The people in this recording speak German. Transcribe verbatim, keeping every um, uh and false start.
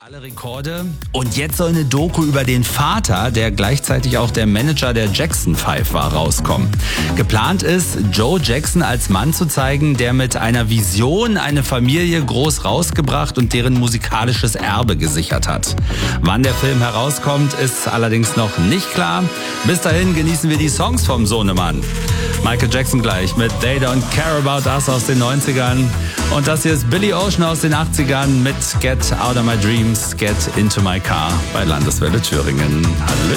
Alle Rekorde. Und jetzt soll eine Doku über den Vater, der gleichzeitig auch der Manager der Jackson Five war, rauskommen. Geplant ist, Joe Jackson als Mann zu zeigen, der mit einer Vision eine Familie groß rausgebracht und deren musikalisches Erbe gesichert hat. Wann der Film herauskommt, ist allerdings noch nicht klar. Bis dahin genießen wir die Songs vom Sohnemann. Michael Jackson gleich mit They Don't Care About Us aus den neunzigern. Und das hier ist Billy Ocean aus den achtzigern mit Get Out of My Dreams, Get Into My Car bei Landeswelle Thüringen. Hallo.